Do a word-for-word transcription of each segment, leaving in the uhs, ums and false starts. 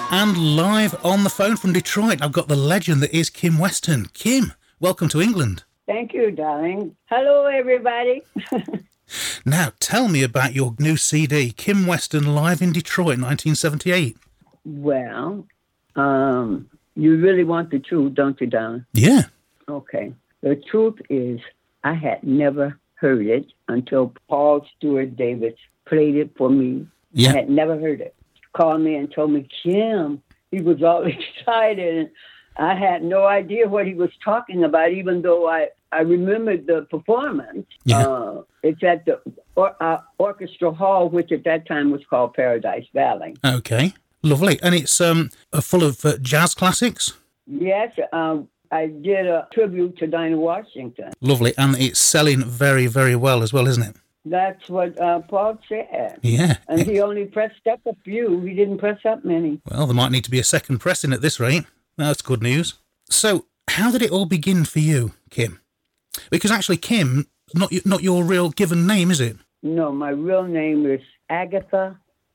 And live on the phone from Detroit, I've got the legend that is Kim Weston. Kim, welcome to England. Thank you, darling. Hello, everybody. Now, tell me about your new C D, Kim Weston Live in Detroit, nineteen seventy-eight. Well, um, you really want the truth, don't you, darling? Yeah. Okay. The truth is, I had never heard it until Paul Stewart Davis played it for me. Yeah. I had never heard it. Called me and told me, Kim, he was all excited. And I had no idea what he was talking about, even though I, I remembered the performance. Yeah. Uh, it's at the or, uh, Orchestra Hall, which at that time was called Paradise Valley. Okay. Lovely. And it's um full of uh, jazz classics? Yes, um, I did a tribute to Dinah Washington. Lovely. And it's selling very, very well as well, isn't it? That's what uh, Paul said. Yeah. And he only pressed up a few. He didn't press up many. Well, there might need to be a second pressing at this rate. That's good news. So, how did it all begin for you, Kim? Because actually, Kim, not not your real given name, is it? No, my real name is Agatha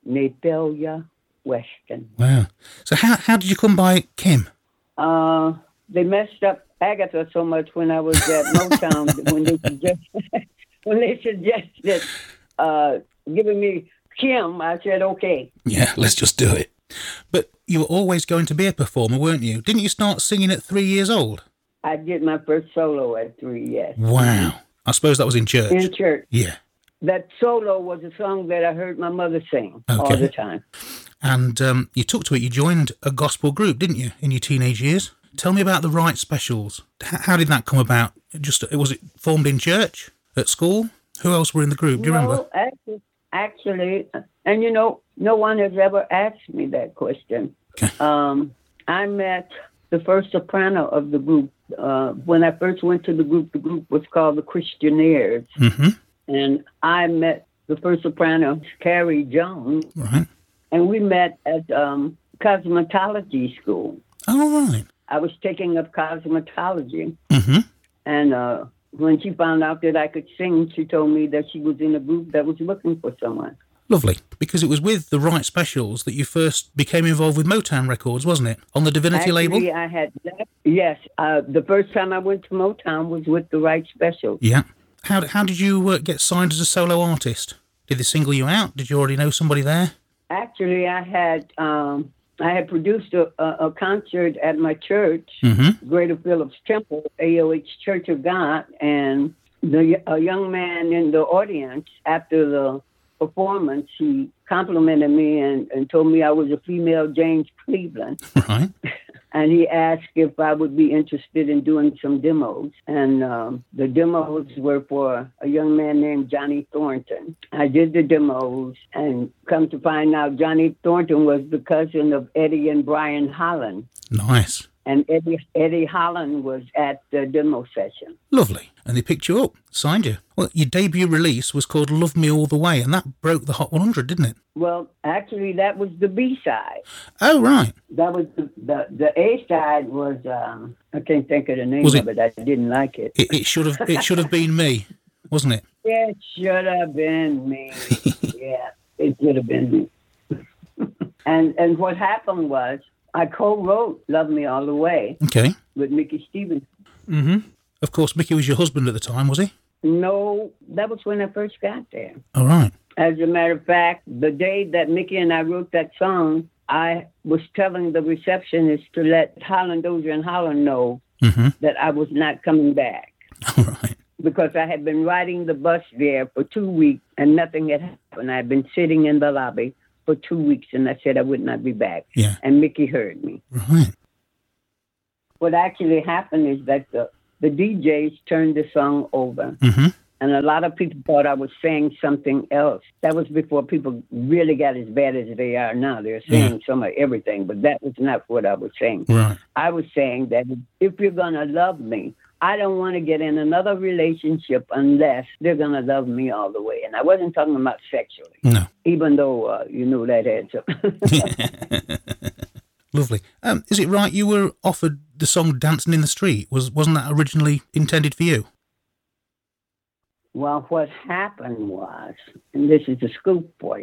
Nathalia Weston. Wow. So how how did you come by Kim? Uh, they messed up Agatha so much when I was at Motown when they suggested when they suggested uh, giving me Kim. I said okay. Yeah, let's just do it. But you were always going to be a performer, weren't you? Didn't you start singing at three years old? I did my first solo at three. Yes. Wow. I suppose that was in church. In church. Yeah. That solo was a song that I heard my mother sing Okay. all the time. And um, you took to it. You joined a gospel group, didn't you, in your teenage years? Tell me about the Right Specials. H- how did that come about? Just was it formed in church, at school? Who else were in the group? Do you no, remember? Actually, actually, and you know, no one has ever asked me that question. Okay. Um, I met the first soprano of the group. Uh, when I first went to the group, the group was called the Christianaires. Mm-hmm. And I met the first soprano, Carrie Jones. Right. And we met at um, cosmetology school. Oh, right. I was taking up cosmetology. Mm-hmm. And uh, when she found out that I could sing, she told me that she was in a group that was looking for someone. Lovely. Because it was with the Right Specials that you first became involved with Motown Records, wasn't it? On the Divinity Actually, label? I had left. Yes. Uh, the first time I went to Motown was with the Right Specials. Yeah. How, how did you uh, get signed as a solo artist? Did they single you out? Did you already know somebody there? Actually, I had um, I had produced a, a, a concert at my church, Mm-hmm. Greater Phillips Temple, A O H Church of God, and the a young man in the audience after the performance, he complimented me and, and told me I was a female James Cleveland. Right. And he asked if I would be interested in doing some demos. And um, the demos were for a young man named Johnny Thornton. I did the demos, and come to find out, Johnny Thornton was the cousin of Eddie and Brian Holland. Nice. And Eddie, Eddie Holland was at the demo session. Lovely. And they picked you up, signed you. Well, your debut release was called Love Me All the Way, and that broke the Hot one hundred, didn't it? Well, actually, that was the B-side. Oh, right. That was the, the, the A-side was, um, I can't think of the name Was it- of it. I didn't like it. It, it should have it should have been me, wasn't it? It should have been me. Yeah, it should have been me. and and what happened was I co-wrote Love Me All the Way Okay. with Mickey Stevens. Mm-hmm. Of course, Mickey was your husband at the time, was he? No, that was when I first got there. All right. As a matter of fact, the day that Mickey and I wrote that song, I was telling the receptionist to let Holland Dozier and Holland know Mm-hmm. that I was not coming back. All right. Because I had been riding the bus there for two weeks and nothing had happened. I had been sitting in the lobby for two weeks and I said I would not be back. Yeah. And Mickey heard me. Right. What actually happened is that the, the D Js turned the song over. Mm-hmm. And a lot of people thought I was saying something else. That was before people really got as bad as they are now. They're saying some of everything, but that was not what I was saying. Right. I was saying that if you're going to love me, I don't want to get in another relationship unless they're going to love me all the way. And I wasn't talking about sexually, No. even though uh, you know that had some. Lovely. Um, is it right you were offered the song Dancing in the Street? Was, wasn't that originally intended for you? Well, what happened was, and this is the scoop for you,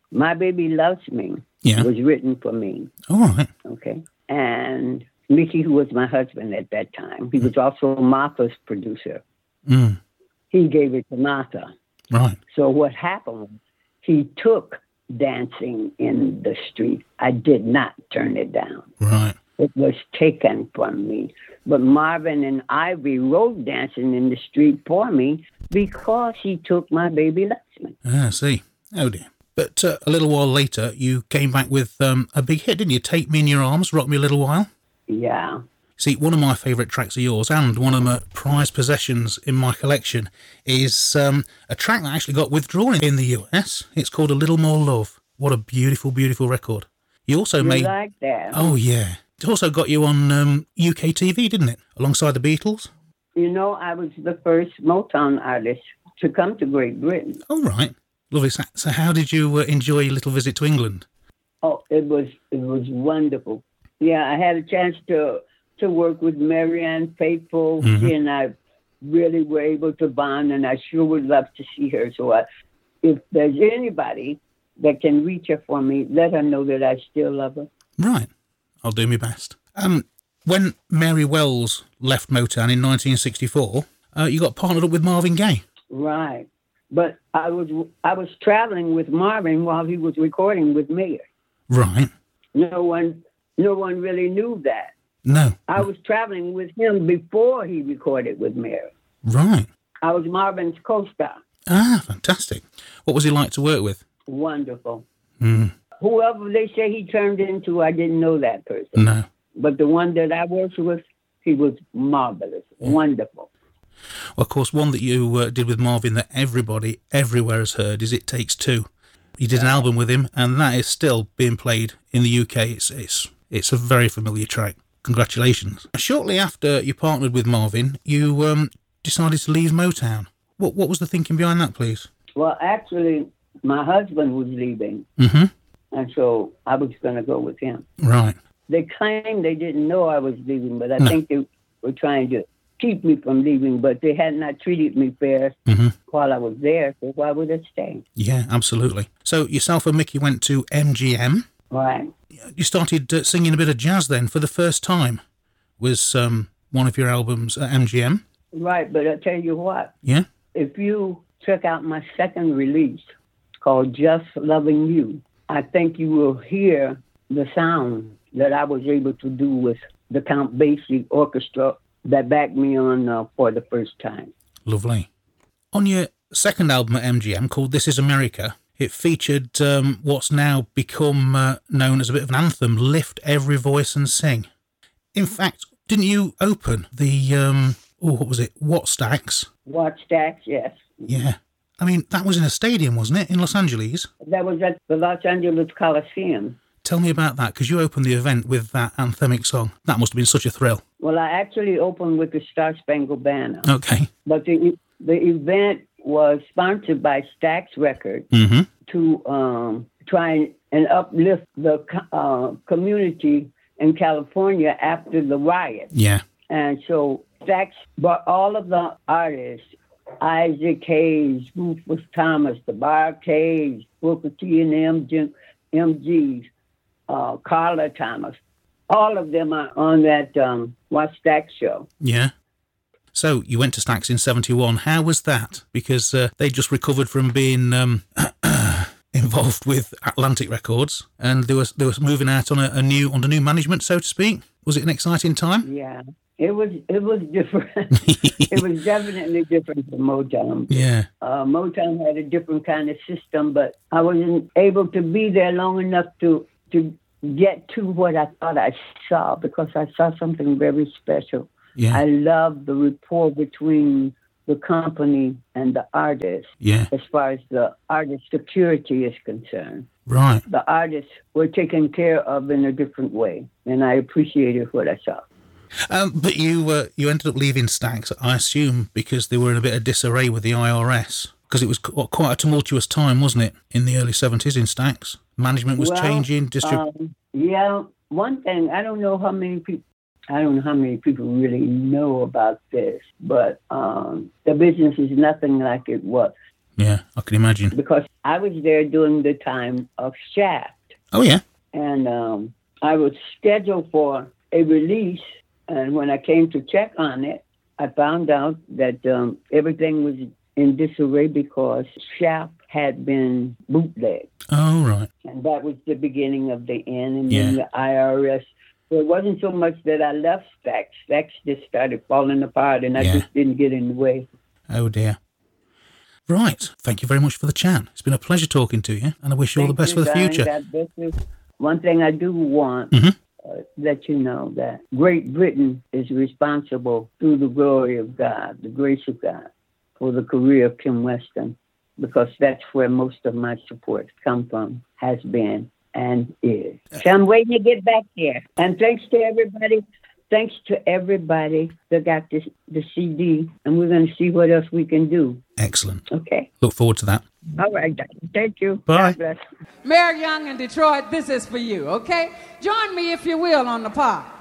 My Baby Loves Me Yeah. was written for me. All right. Okay. And Mickey, who was my husband at that time, he was also Martha's producer. Mm. He gave it to Martha. Right. So what happened was he took Dancing in the Street. I did not turn it down. Right. It was taken from me. But Marvin and Ivy wrote Dancing in the Street for me because he took My Baby Loves Me. Ah, I see. Oh, dear. But uh, a little while later, you came back with um, a big hit, didn't you? Take Me in Your Arms, Rock Me a Little While. Yeah. See, one of my favourite tracks of yours, and one of my prized possessions in my collection, is um, a track that actually got withdrawn in the U S. It's called A Little More Love. What a beautiful, beautiful record. You also You made... like that? Oh, yeah. It also got you on um, U K T V, didn't it? Alongside the Beatles. You know, I was the first Motown artist to come to Great Britain. Oh, right. Lovely. So, so how did you uh, enjoy your little visit to England? Oh, it was it was wonderful. Yeah, I had a chance to to work with Marianne Faithfull. Mhm. She and I really were able to bond, and I sure would love to see her. So I, if there's anybody that can reach her for me, let her know that I still love her. Right. I'll do my best. Um, when Mary Wells left Motown in nineteen sixty-four, uh, you got partnered up with Marvin Gaye. Right. But I was I was traveling with Marvin while he was recording with me. Right. No one no one really knew that. No. I was traveling with him before he recorded with Mary. Right. I was Marvin's co-star. Ah, fantastic. What was he like to work with? Wonderful. Mm, Whoever they say he turned into, I didn't know that person. no. But the one that I worked with, he was marvelous. Wonderful. Well, of course, one that you uh, did with Marvin that everybody everywhere has heard is It Takes Two. You did an album with him, and that is still being played in the U K. It's it's it's a very familiar track. Congratulations. Shortly after you partnered with Marvin, you um, decided to leave Motown. What what was the thinking behind that, please? Well, actually, my husband was leaving, Mm-hmm. and so I was going to go with him. Right. They claimed they didn't know I was leaving, but I No. think they were trying to keep me from leaving, but they had not treated me fair Mm-hmm. while I was there, so why would I stay? Yeah, absolutely. So yourself and Mickey went to M G M. Right. You started uh, singing a bit of jazz then for the first time. Was um, one of your albums at M G M? Right, but I'll tell you what, Yeah. if you check out my second release called Just Loving You, I think you will hear the sound that I was able to do with the Count Basie Orchestra that backed me on uh, for the first time. Lovely. On your second album at M G M called This Is America, it featured um, what's now become uh, known as a bit of an anthem, Lift Every Voice and Sing. In fact, didn't you open the, um, oh, what was it, What Stacks? Watch Stacks, yes. Yeah. I mean, that was in a stadium, wasn't it, in Los Angeles? That was at the Los Angeles Coliseum. Tell me about that, because you opened the event with that anthemic song. That must have been such a thrill. Well, I actually opened with the Star Spangled Banner. Okay. But the the event was sponsored by Stax Records Mm-hmm. to um, try and uplift the uh, community in California after the riot. Yeah. And so Stax brought all of the artists, Isaac Hayes, Rufus Thomas, the Bar-Kays, Booker T and M, M Gs, uh, Carla Thomas. All of them are on that um, Watch Stax show. Yeah. So you went to Stax in seventy-one. How was that? Because uh, they just recovered from being um, involved with Atlantic Records, and they were they were moving out on a, a new under new management, so to speak. Was it an exciting time? Yeah, it was. It was different. It was definitely different from Motown. Yeah. Uh, Motown had a different kind of system, but I wasn't able to be there long enough to to get to what I thought I saw, because I saw something very special. Yeah. I love the rapport between the company and the artist. Yeah. As far as the artist security is concerned, Right. the artists were taken care of in a different way, and I appreciated what I saw. Um, but you uh, you ended up leaving Stax, I assume, because they were in a bit of disarray with the I R S. Because it was qu- quite a tumultuous time, wasn't it, in the early seventies in Stax? Management was Well, changing. Distrib- um, yeah, one thing, I don't know how many people, I don't know how many people really know about this, but um, the business is nothing like it was. yeah, I can imagine. Because I was there during the time of Shaft. Oh, yeah. And um, I was scheduled for a release. And when I came to check on it, I found out that um, everything was in disarray because Shaft had been bootlegged. Oh, right. And that was the beginning of the end. And Yeah. then the I R S. It wasn't so much that I left Stax. Stax just started falling apart, and I Yeah. just didn't get in the way. Oh, dear. Right. Thank you very much for the chat. It's been a pleasure talking to you, and I wish you all the Thank best you, for the darling. future. God bless you. One thing I do want Mhm. uh, let you know that Great Britain is responsible through the glory of God, the grace of God, for the career of Kim Weston, because that's where most of my support come from, has been and is. So I'm waiting to get back there. And thanks to everybody. Thanks to everybody that got this the C D, and we're going to see what else we can do. Excellent. Okay. Look forward to that. All right. darling. Thank you. Bye. God bless. Mayor Young in Detroit, this is for you, okay? Join me, if you will, on the part.